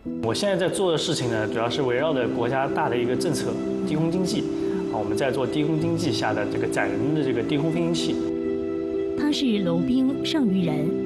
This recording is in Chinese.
我现在在做的事情呢，主要是围绕着国家大的一个政策，低空经济。我们在做低空经济下的这个载人的这个低空飞行器。 他是娄兵，上虞人，